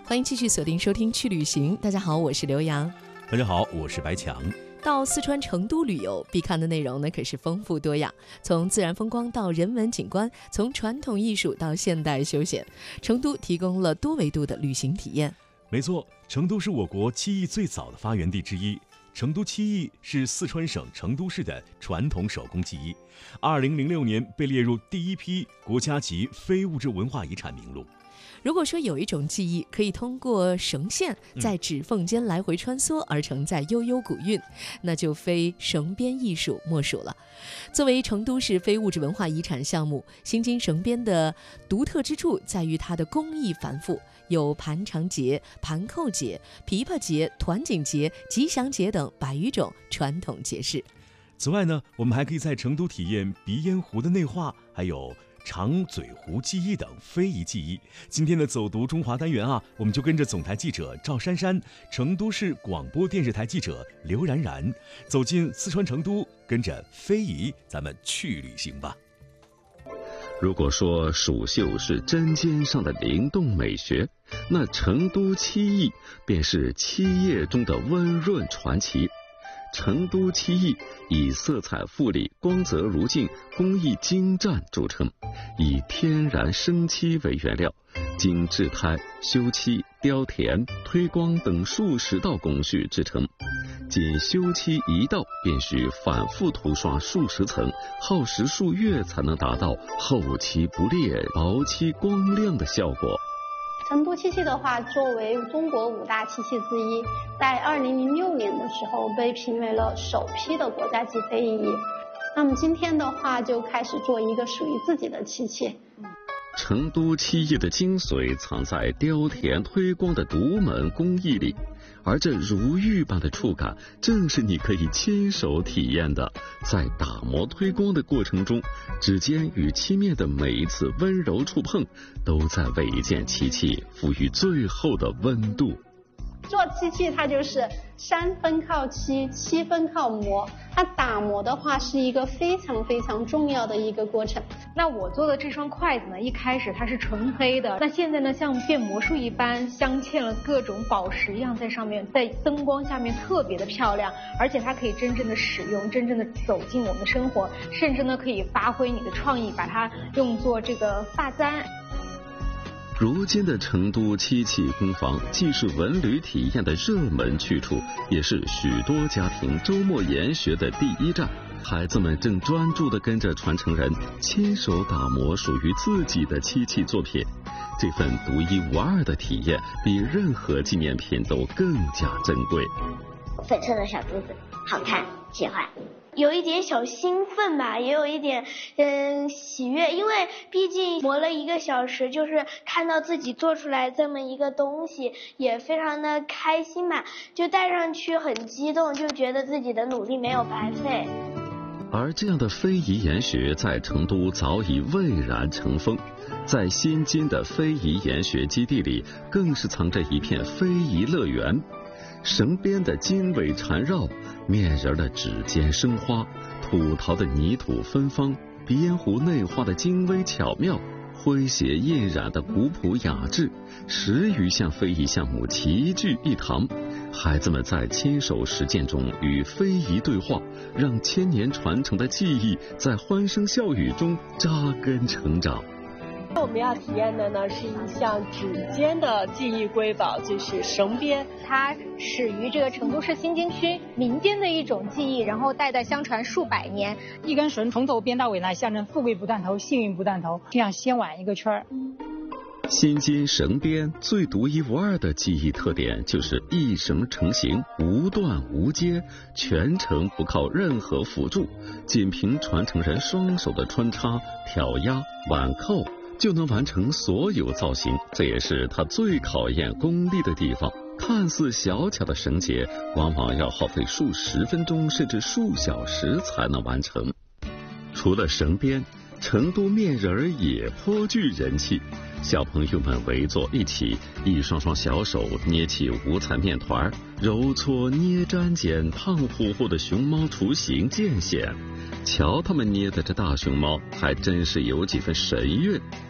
欢迎继续锁定收听去旅行。大家好，我是刘洋。 大家好，我是白强。 到四川成都旅游，必看的内容呢可是丰富多样，从自然风光到人文景观，从传统艺术到现代休闲，成都提供了多维度的旅行体验。 没错，成都是我国漆艺最早的发源地之一。成都漆艺是四川省成都市的传统手工技艺，2006年被列入第一批国家级非物质文化遗产名录。 如果说有一种技艺可以通过绳线在指缝间来回穿梭而承载悠悠古韵，那就非绳编艺术莫属了。作为成都市非物质文化遗产项目，新津绳编的独特之处在于它的工艺繁复，有盘长结、盘扣结、琵琶结、团锦结、吉祥结等100余种传统结式。 此外呢，我们还可以在成都体验鼻烟壶的内画，还有长嘴壶技艺等非遗技艺。今天的走读中华单元我们就跟着总台记者赵珊珊、成都市广播电视台记者刘然然走进四川成都，跟着非遗咱们去旅行吧。 如果说蜀绣是针尖上的灵动美学，那成都漆艺便是漆业中的温润传奇。成都漆艺以色彩富丽、光泽如镜、工艺精湛著称，以天然生漆为原料，经制胎、修漆、雕填、推光等数十道工序制成。仅修漆一道便需反复涂刷数十层，耗时数月才能达到厚漆不裂、薄漆光亮的效果。 成都漆器的话，作为中国5大漆器之一，在2006年的时候被评为了首批的国家级非遗。那么今天的话，就开始做一个属于自己的漆器。 成都漆艺的精髓藏在雕填推光的独门工艺里，而这如玉般的触感，正是你可以亲手体验的。在打磨推光的过程中，指尖与漆面的每一次温柔触碰，都在为一件漆器赋予最后的温度。 做漆器它就是3分靠漆，7分靠磨。它打磨的话是一个非常非常重要的一个过程。 那我做的这双筷子呢，一开始它是纯黑的，那现在呢像变魔术一般，镶嵌了各种宝石一样在上面，在灯光下面特别的漂亮，而且它可以真正的使用，真正的走进我们的生活，甚至呢可以发挥你的创意，把它用作这个发簪。 如今的成都漆器工坊既是文旅体验的热门去处，也是许多家庭周末研学的第一站。孩子们正专注地跟着传承人亲手打磨属于自己的漆器作品，这份独一无二的体验比任何纪念品都更加珍贵。 粉色的小珠子，好看，喜欢。有一点小兴奋吧，也有一点喜悦，因为毕竟磨了1个小时，就是看到自己做出来这么一个东西，也非常的开心吧，就戴上去很激动，就觉得自己的努力没有白费。 而这样的非遗研学在成都早已蔚然成风，在新津的非遗研学基地里，更是藏着一片非遗乐园。绳编的经纬缠绕，面人的指尖生花，土陶的泥土芬芳，鼻烟壶内画的精微巧妙，诙谐印染的古朴雅致，10余项非遗项目齐聚一堂。孩子们在亲手实践中与非遗对话，让千年传承的技艺在欢声笑语中扎根成长。 我们要体验的呢是一项指尖的技艺瑰宝，就是绳编。 它始于这个成都市新津区民间的一种技艺，然后代代相传数百年。 一根绳从头编到尾呢，象征富贵不断头，幸运不断头，就像掀碗一个圈儿。 新津绳编最独一无二的技艺特点就是一绳成型，无断无接，全程不靠任何辅助，仅凭传承人双手的穿插、挑压、挽扣，就能完成所有造型，这也是它最考验功力的地方。看似小巧的绳结，往往要耗费数十分钟甚至数小时才能完成。除了绳编，成都面人儿也颇具人气。小朋友们围坐一起，一双双小手捏起五彩面团，揉搓捏粘间，胖乎乎的熊猫雏形渐显。瞧他们捏的这大熊猫，还真是有几分神韵。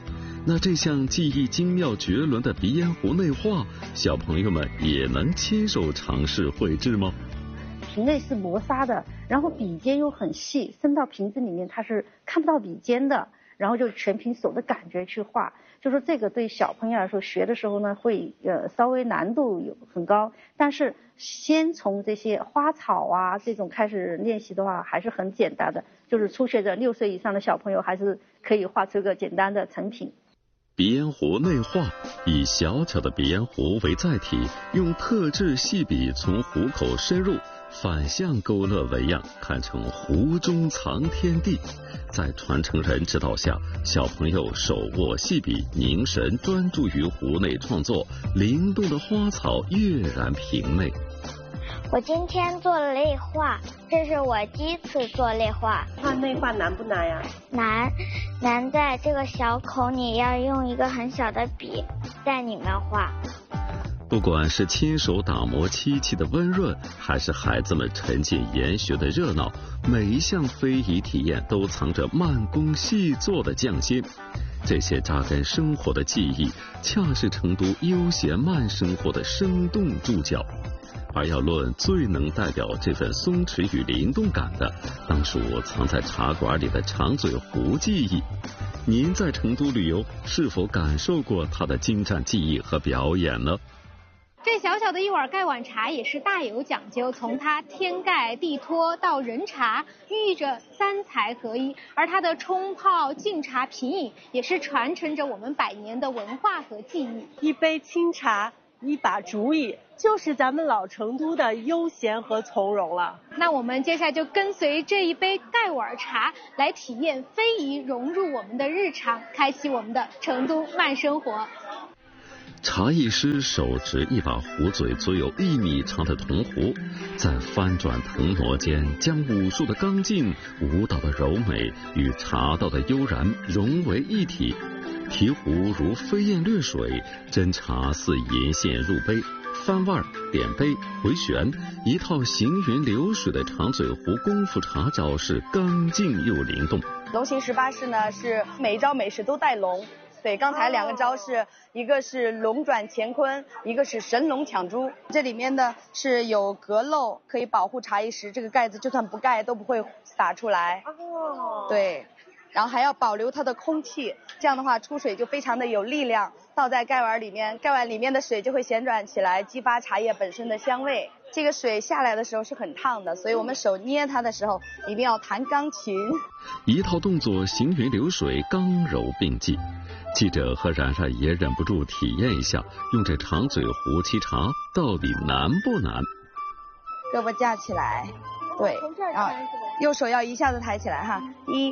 那这项技艺精妙绝伦的鼻烟壶内画，小朋友们也能亲手尝试绘制吗？ 瓶内是磨砂的，然后笔尖又很细，伸到瓶子里面它是看不到笔尖的，然后就全凭手的感觉去画。就说这个对小朋友来说学的时候呢，会稍微难度有很高，但是先从这些花草啊这种开始练习的话，还是很简单的。就是初学者6岁以上的小朋友，还是可以画出一个简单的成品。 鼻烟壶内画，以小巧的鼻烟壶为载体，用特制细笔从壶口深入，反向勾勒纹样，看成壶中藏天地。在传承人指导下，小朋友手握细笔，凝神专注于壶内创作，灵动的花草跃然屏内。 我今天做了内画，这是我第一次做内画。 画内画难不难呀？ 难在这个小口，你要用一个很小的笔在里面画。 不管是亲手打磨漆器的温润，还是孩子们沉浸研学的热闹，每一项非遗体验都藏着慢工细作的匠心。这些扎根生活的技艺，恰是成都悠闲慢生活的生动注脚。而要论最能代表这份松弛与灵动感的，当属藏在茶馆里的长嘴壶技艺。您在成都旅游，是否感受过它的精湛技艺和表演呢？ 这小小的一碗盖碗茶也是大有讲究，从它天盖地托到人茶，寓意着3才合一。而它的冲泡、敬茶、品饮，也是传承着我们100年的文化和技艺。 一杯清茶，一把竹椅，就是咱们老成都的悠闲和从容了。 那我们接下来就跟随这一杯盖碗茶，来体验非遗融入我们的日常，开启我们的成都慢生活。 茶艺师手持一把壶嘴足有1米长的铜壶，在翻转腾挪间，将武术的刚劲、舞蹈的柔美与茶道的悠然融为一体。提壶如飞燕掠水，斟茶似银线入杯，翻腕、点杯、回旋，一套行云流水的长嘴壶功夫茶招是刚劲又灵动。 龙行18式呢，是每一招每式都带龙。对，刚才2个招式，一个是龙转乾坤，一个是神龙抢珠。这里面的是有隔漏，可以保护茶艺师这个盖子就算不盖都不会洒出来。对，然后还要保留它的空气，这样的话出水就非常的有力量，倒在盖碗里面，盖碗里面的水就会旋转起来，激发茶叶本身的香味。这个水下来的时候是很烫的，所以我们手捏它的时候一定要弹钢琴。 一套动作行云流水，刚柔并济。记者和然然也忍不住体验一下，用这长嘴壶沏茶到底难不难？ 胳膊架起来，对，然后右手要一下子抬起来哈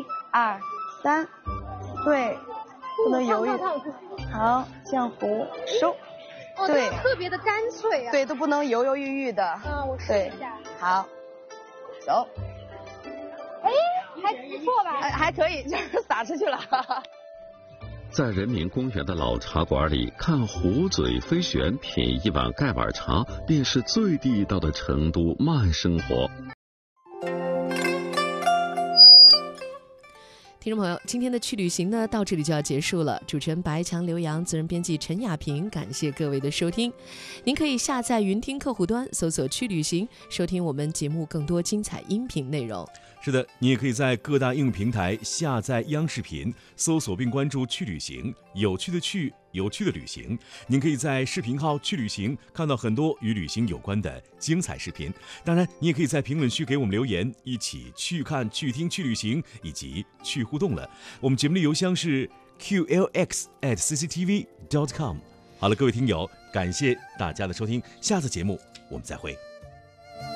，1、2、3，对，不能犹豫。好，降壶收。对， 特别的干脆啊。 对，都不能犹犹豫豫的。 我试一下。 好，走。 哎，还不错吧？ 还可以，就是洒出去了。 在人民公园的老茶馆里，看壶嘴飞旋，品一碗盖碗茶，便是最地道的成都慢生活。 听众朋友，今天的去旅行呢，到这里就要结束了。主持人白强、刘洋，责任编辑陈雅萍，感谢各位的收听。您可以下载云听客户端，搜索去旅行，收听我们节目更多精彩音频内容。 是的，你也可以在各大应用平台下载央视频，搜索并关注去旅行，有趣的去，有趣的旅行。您可以在视频号去旅行看到很多与旅行有关的精彩视频。当然，你也可以在评论区给我们留言，一起去看、去听、去旅行以及去互动了。我们节目的邮箱是 qlx@cctv.com。好了，各位听友，感谢大家的收听，下次节目我们再会。